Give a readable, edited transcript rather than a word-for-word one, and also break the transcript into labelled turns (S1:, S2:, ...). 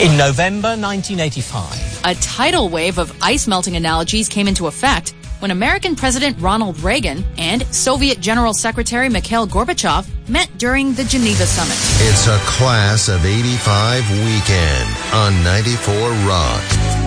S1: In November 1985.
S2: A tidal wave of ice melting analogies came into effect when American President Ronald Reagan and Soviet General Secretary Mikhail Gorbachev met during the Geneva Summit.
S3: It's a Class of 85 weekend on 94 Rock.